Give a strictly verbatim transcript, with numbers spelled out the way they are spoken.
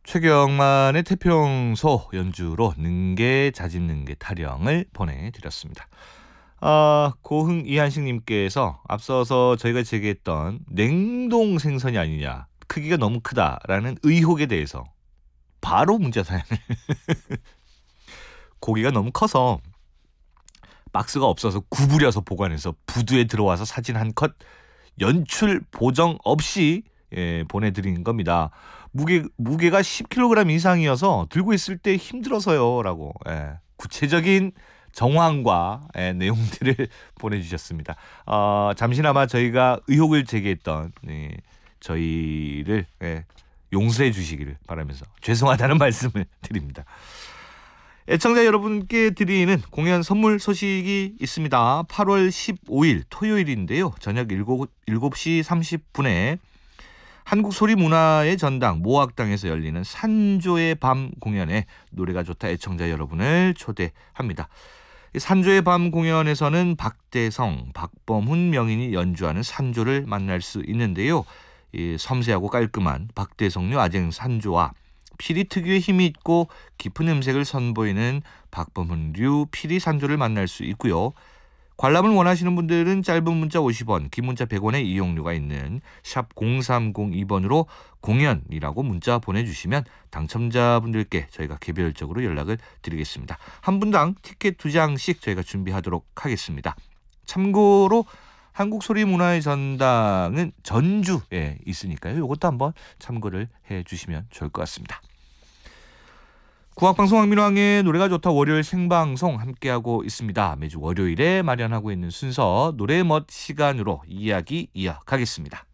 최경만의 태평소 연주로 능계 자진 능계 타령을 보내드렸습니다. 아, 고흥 이한식님께서 앞서서 저희가 제기했던 냉동 생선이 아니냐, 크기가 너무 크다라는 의혹에 대해서 바로 문자 사연을 고기가 너무 커서 박스가 없어서 구부려서 보관해서 부두에 들어와서 사진 한 컷 연출 보정 없이 예, 보내드린 겁니다. 무게, 무게가 십 킬로그램 이상이어서 들고 있을 때 힘들어서요 라고 예, 구체적인 정황과 예, 내용들을 보내주셨습니다. 어, 잠시나마 저희가 의혹을 제기했던 예, 저희를 예, 용서해 주시기를 바라면서 죄송하다는 말씀을 드립니다. 애청자 여러분께 드리는 공연 선물 소식이 있습니다. 팔월 십오일 토요일인데요. 저녁 일곱 시 삼십 분에 한국소리문화의 전당 모학당에서 열리는 산조의 밤 공연에 노래가 좋다 애청자 여러분을 초대합니다. 산조의 밤 공연에서는 박대성, 박범훈 명인이 연주하는 산조를 만날 수 있는데요. 이 섬세하고 깔끔한 박대성류 아쟁 산조와 피리 특유의 힘이 있고 깊은 음색을 선보이는 박범훈류 피리 산조를 만날 수 있고요. 관람을 원하시는 분들은 짧은 문자 오십 원, 긴 문자 백 원의 이용료가 있는 샵 공삼공이 번으로 공연이라고 문자 보내주시면 당첨자분들께 저희가 개별적으로 연락을 드리겠습니다. 한 분당 티켓 두 장씩 저희가 준비하도록 하겠습니다. 참고로 한국소리문화의 전당은 전주에 있으니까요. 이것도 한번 참고를 해주시면 좋을 것 같습니다. 국악방송 황민왕의 노래가 좋다 월요일 생방송 함께하고 있습니다. 매주 월요일에 마련하고 있는 순서 노래멋 시간으로 이야기 이어가겠습니다.